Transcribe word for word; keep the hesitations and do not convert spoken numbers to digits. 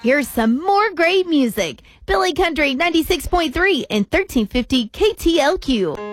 Here's some more great music. Billy Country ninety-six point three and thirteen fifty K T L Q.